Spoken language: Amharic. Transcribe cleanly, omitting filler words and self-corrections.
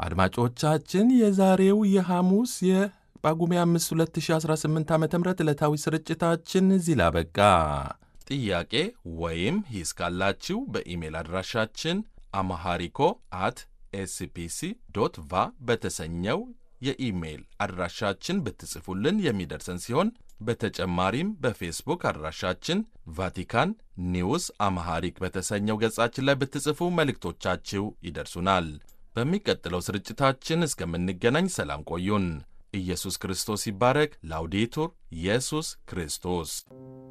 አድማጮቻችን የዛሬው የሐሙስ የጳጉሜ 5 2018 ዓ.ም ዕለታዊ ስርጭታችን እዚህ ላይ አበቃ። ጥያቄ ወይም ሂስ ካላችሁ በኢሜል አድራሻችን amharico@spc.va በተሰኘው የኢሜል አድራሻችን ብትጽፉልን የሚደርሰን ሲሆን በተጨማሪም በፌስቡክ አድራሻችን ቫቲካን ኒውስ አምሃሪክ በተሰኘው ገጻችን ላይ ብትጽፉ መልእክቶቻችሁ ይደርሱናል። በሚቀጥለው ስርጭታችን እስከምንገናኝ ሰላም ቆዩን። ኢየሱስ ክርስቶስ ይባረክ። ላውዴቱር ኢየሱስ ክርስቶስ